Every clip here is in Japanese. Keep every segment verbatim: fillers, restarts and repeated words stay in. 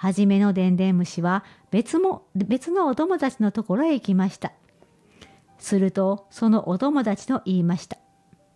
はじめのでんでん虫は別も別のお友達のところへ行きました。するとそのお友達と言いました。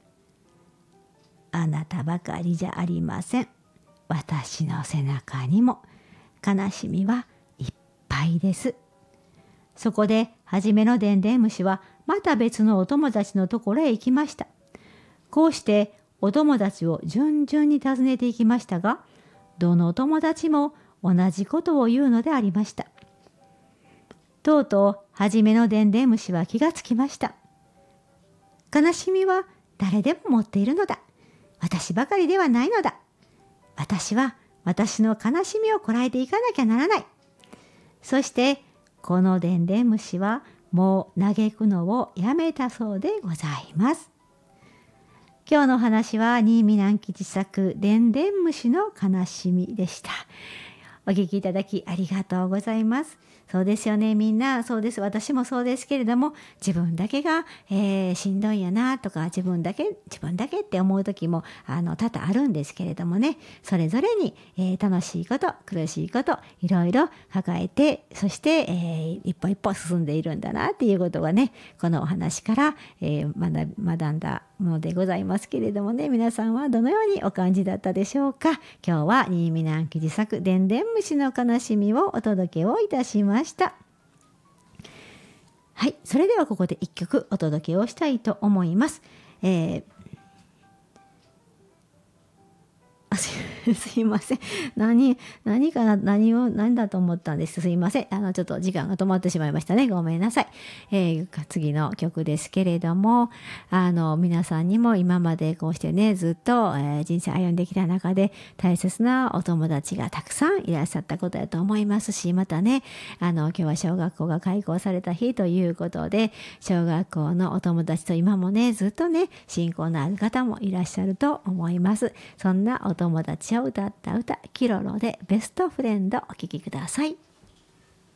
あなたばかりじゃありません。私の背中にも悲しみはいっぱいです。そこではじめのでんでん虫はまた別のお友達のところへ行きました。こうしてお友達を順々に訪ねていきましたが、どのお友達も同じことを言うのでありました。とうとうはじめのでんでん虫は気がつきました。悲しみは誰でも持っているのだ。私ばかりではないのだ。私は私の悲しみをこらえていかなきゃならない。そしてこのでんでん虫はもう嘆くのをやめたそうでございます。今日の話は新見南吉作でんでん虫の悲しみでした。お聞きいただきありがとうございます。そうですよね、みんなそうです。私もそうですけれども、自分だけが、えー、しんどいんやなとか、自分だけ自分だけって思う時もあの多々あるんですけれどもね、それぞれに、えー、楽しいこと苦しいこといろいろ抱えて、そして、えー、一歩一歩進んでいるんだなっていうことがね、このお話から、えー、学, 学んだものでございますけれどもね、皆さんはどのようにお感じだったでしょうか。今日は新見南吉作でんでん虫の悲しみをお届けをいたしました。はい、それではここで一曲お届けをしたいと思います。えーすいません。何、何かな、何を、何だと思ったんです。すいません。あの、ちょっと時間が止まってしまいましたね。ごめんなさい。えー、次の曲ですけれども、あの、皆さんにも今までこうしてね、ずっと、えー、人生歩んできた中で大切なお友達がたくさんいらっしゃったことだと思いますし、またね、あの、今日は小学校が開校された日ということで、小学校のお友達と今もね、ずっとね、親交のある方もいらっしゃると思います。そんなお友達を歌った歌、キロロでベストフレンドお聴きください。